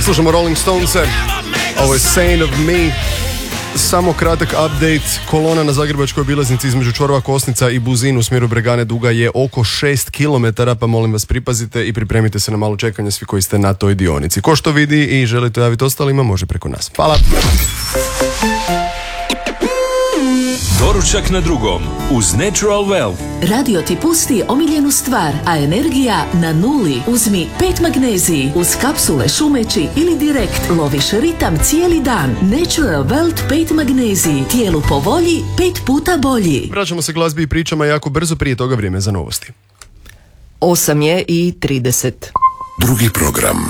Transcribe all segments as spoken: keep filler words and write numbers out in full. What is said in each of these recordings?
Slušamo Rolling Stonese. Ovo je Saint of Me. Samo kratak update. Kolona na zagrebačkoj obilaznici između čvorova Kosnica i Buzin u smjeru Bregane duga je oko šest kilometara, pa molim vas pripazite i pripremite se na malo čekanje svi koji ste na toj dionici. Ko što vidi i želite javiti ostalima, može preko nas. Hvala. Doručak na drugom uz Natural Well. Radio ti pusti omiljenu stvar, a energija na nuli. Uzmi pet magneziji uz kapsule šumeći ili direkt loviš ritam cijeli dan. Natural Well pet magneziji. Tijelu po volji, pet puta bolji. Vraćamo se glazbi i pričama jako brzo, prije toga vrijeme za novosti. osam je i trideset. Drugi program.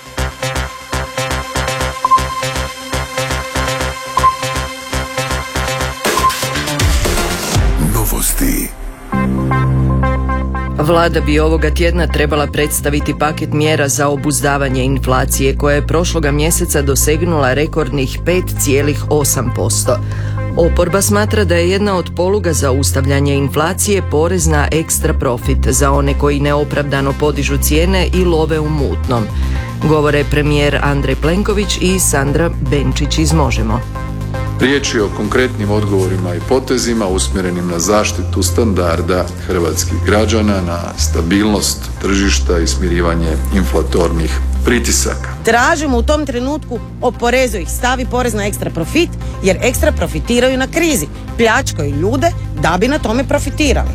Vlada bi ovoga tjedna trebala predstaviti paket mjera za obuzdavanje inflacije koja je prošloga mjeseca dosegnula rekordnih pet zarez osam posto. Oporba smatra da je jedna od poluga za ustavljanje inflacije porez na ekstra profit za one koji neopravdano podižu cijene i love u mutnom. Govore premijer Andrej Plenković i Sandra Benčić iz Možemo. Riječ je o konkretnim odgovorima i potezima usmjerenim na zaštitu standarda hrvatskih građana, na stabilnost tržišta i smirivanje inflatornih pritisaka. Tražimo u tom trenutku oporezuj ih, stavi porez na ekstra profit, jer ekstra profitiraju na krizi, pljačkaju ljude da bi na tome profitirali.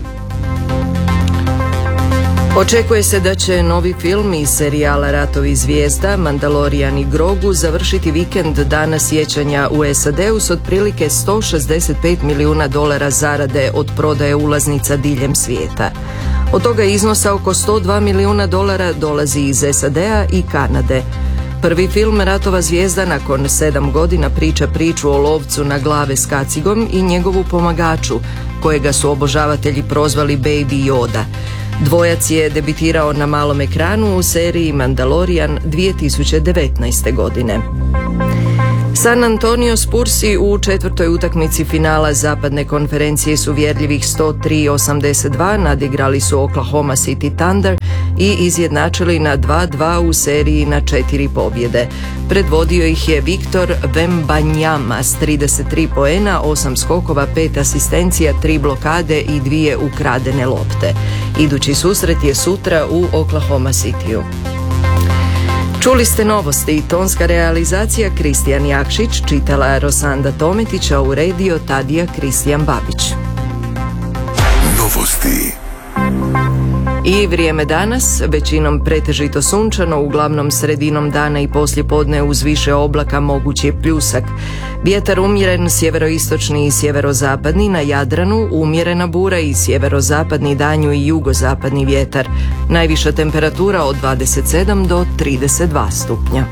Očekuje se da će novi film iz serijala Ratovi zvijezda, Mandalorian i Grogu završiti vikend Dana sjećanja u S A D-u s otprilike sto šezdeset pet milijuna dolara zarade od prodaje ulaznica diljem svijeta. Od toga iznosa oko sto dva milijuna dolara dolazi iz S A D-a i Kanade. Prvi film Ratova zvijezda nakon sedam godina priča priču o lovcu na glave s kacigom i njegovu pomagaču, kojega su obožavatelji prozvali Baby Yoda. Dvojac je debitirao na malom ekranu u seriji Mandalorian dvije tisuće devetnaeste. godine. San Antonio Spursi u četvrtoj utakmici finala zapadne konferencije s uvjerljivih sto tri osamdeset dva nadigrali su Oklahoma City Thunder i izjednačili na dva dva u seriji na četiri pobjede. Predvodio ih je Viktor Wembanyama s trideset tri poena, osam skokova, pet asistencija, tri blokade i dvije ukradene lopte. Idući susret je sutra u Oklahoma Cityu. Čuli ste novosti, tonska realizacija Kristijan Jakšić, čitala Rosanda Tometića, uredio Tadija Kristijan Babić. Novosti. I vrijeme danas, većinom pretežito sunčano, uglavnom sredinom dana i poslijepodne uz više oblaka moguć je pljusak. Vjetar umjeren sjeveroistočni i sjeverozapadni, na Jadranu umjerena bura i sjeverozapadni danju i jugozapadni vjetar. Najviša temperatura od dvadeset sedam do trideset dva stupnja.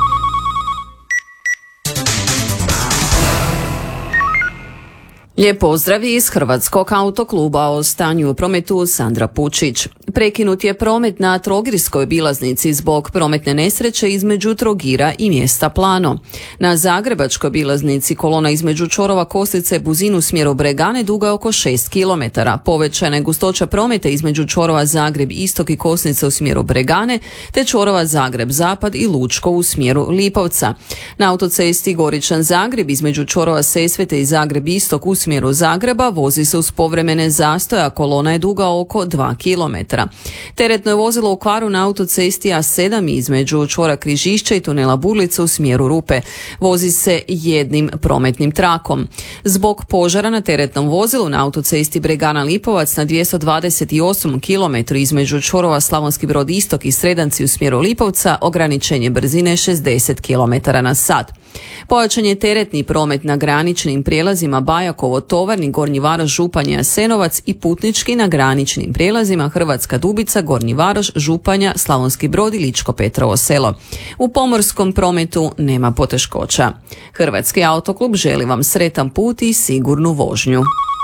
Lijep pozdrav iz Hrvatskog autokluba, o stanju u prometu Sandra Pučić. Prekinut je promet na Trogirskoj obilaznici zbog prometne nesreće između Trogira i mjesta Plano. Na Zagrebačkoj obilaznici kolona između čvorova Koslice i Buzin u smjeru Bregane duga oko šest kilometara. Povećana je gustoća prometa između čvorova Zagreb Istok i Kosnice u smjeru Bregane, te čvorova Zagreb Zapad i Lučko u smjeru Lipovca. Na autocesti Goričan Zagreb između čvorova Sesvete i Zagreb Istok u smjeru Zagreba vozi se uz povremene zastoje, a kolona je duga oko dva kilometra. Teretno je vozilo u kvaru na autocesti A sedam između čvora Križišća i tunela Burlica u smjeru Rupe. Vozi se jednim prometnim trakom. Zbog požara na teretnom vozilu na autocesti Bregana Lipovac na dvjesto dvadeset osam kilometara između čvorova Slavonski Brod Istok i Sredanci u smjeru Lipovca ograničenje brzine šezdeset kilometara na sat. Pojačan je teretni promet na graničnim prijelazima Bajakovo, Tovarni, Gornji Varoš, Županja, Jasenovac i putnički na graničnim prijelazima Hrvatska Dubica, Gornji Varoš, Županja, Slavonski Brod i Ličko Petrovo Selo. U pomorskom prometu nema poteškoća. Hrvatski autoklub želi vam sretan put i sigurnu vožnju.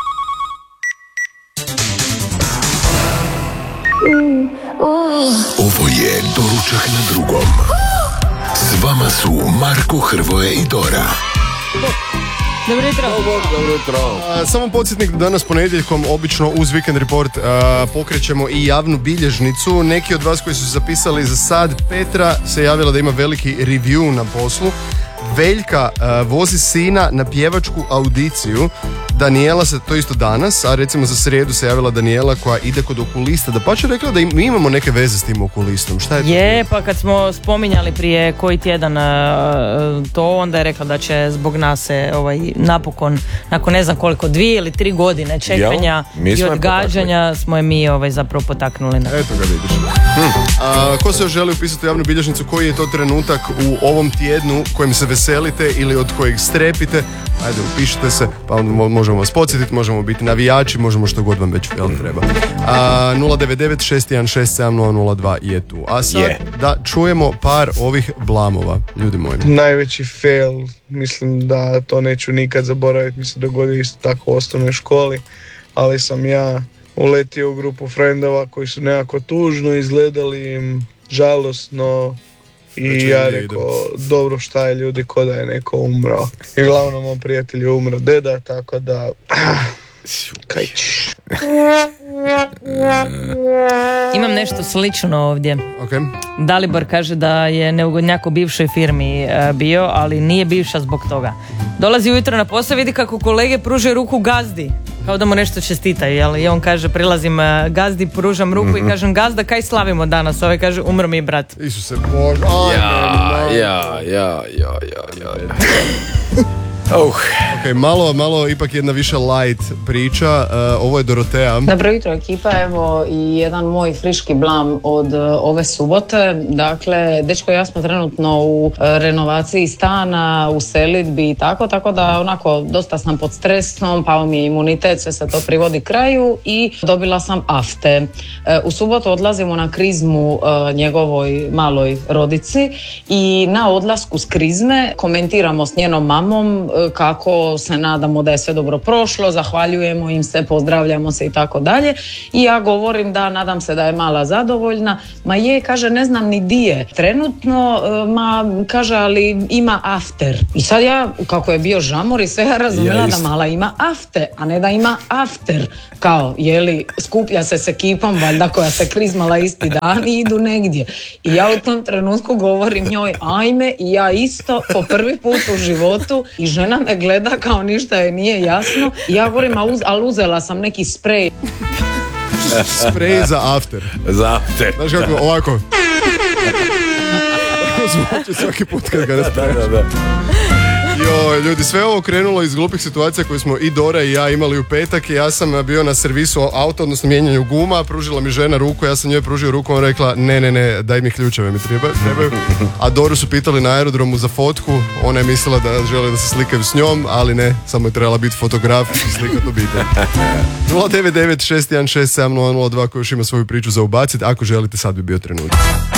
Ovo je Doručak na drugom. S vama su Marko, Hrvoje i Dora. Dobro jutro. Dobro jutro. A, samo podsjetnik da danas ponedjeljkom obično uz Weekend Report a, pokrećemo i javnu bilježnicu. Neki od vas koji su se zapisali za sad, Petra se javila da ima veliki review na poslu. Veljka uh, vozi sina na pjevačku audiciju. Daniela se, to isto danas, a recimo za srijedu se javila Daniela koja ide kod okulista. Da pa će rekla da mi imamo neke veze s tim okulistom. Šta je to? Je, pa kad smo spominjali prije koji tjedan uh, to, onda je rekla da će zbog nas se ovaj, napokon, nakon ne znam koliko, dvije ili tri godine čekanja i odgađanja smo je mi ovaj, zapravo potaknuli na. Eto ga vidiš. Hm. A, ko se još želi upisati u javnu bilježnicu, koji je to trenutak u ovom tjednu kojim se veselite ili od kojeg strepite? Ajde, upišite se, pa možemo vas podsjetiti, možemo biti navijači, možemo što god vam već jel treba. A, nula devet devet šest jedan šest sedam nula nula dva je tu. A sad yeah. da čujemo par ovih blamova, ljudi moji. Najveći fail, mislim da to neću nikad zaboraviti, mi se dogodilo isto tako u osnovnoj školi, ali sam ja uletio u grupu frendova koji su nekako tužno izgledali, žalosno. I ja rekao, dobro šta je ljudi, ko da je neko umro. I glavno moj prijatelj je umro deda, tako da... Kaj ćeš? Imam nešto slično ovdje. Okay. Dalibor kaže da je neugodnjak u bivšoj firmi bio, ali nije bivša zbog toga. Dolazi ujutro na posao, vidi kako kolege pružaju ruku gazdi, kao da mu nešto čestitaju, jel? I on kaže, prilazim gazdi, pružam ruku mm-hmm. i kažem, gazda, kaj slavimo danas? Ovaj kaže, umro mi je brat. Isuse Bože. Ja, ja, ja, ja, ja, ja. Uh. Ok, malo, malo ipak jedna više light priča. Uh, ovo je Dorotea. Dobro jutro ekipa, evo i jedan moj friški blam od uh, ove subote. Dakle, dečko i ja smo trenutno u uh, renovaciji stana, u selidbi i tako, tako da onako dosta sam pod stresom, pao mi je imunitet, sve se to privodi kraju i dobila sam afte. Uh, u subotu odlazimo na krizmu uh, njegovoj maloj rodici i na odlasku s krizme komentiramo s njenom mamom kako se nadamo da je sve dobro prošlo, zahvaljujemo im se, pozdravljamo se i tako dalje. I ja govorim da nadam se da je mala zadovoljna. Ma je, kaže, ne znam ni di je. Trenutno, ma, kaže, ali ima after. I sad ja, kako je bio žamor i sve, ja razumjela ja da mala ima afte, a ne da ima after. Kao, jeli, skuplja se s ekipom, valjda, koja se krizmala isti dan i idu negdje. I ja u tom trenutku govorim njoj, ajme, i ja isto po prvi put u životu, i žena me gleda kao ništa je nije jasno. I ja govorim, uz, ali uzela sam neki sprej. Sprej za after. Za after. Znaš kako, ovako. Zvuči svaki put kad ga raspravljaš. Da, da, da. Jo, ljudi, sve ovo krenulo iz glupih situacija koje smo i Dora i ja imali u petak. Ja sam bio na servisu auto, odnosno mijenjanju guma, pružila mi žena ruku, ja sam njoj pružio ruku, ona rekla ne, ne, ne, daj mi ključeve, mi treba, trebaju. A Doru su pitali na aerodromu za fotku, ona je mislila da žele da se slikaju s njom, ali ne, samo je trebala biti fotograf i slikat obitelj. nula devet devet šest jedan šest sedam nula nula dva koji još ima svoju priču za ubaciti, ako želite, sad bi bio trenutak.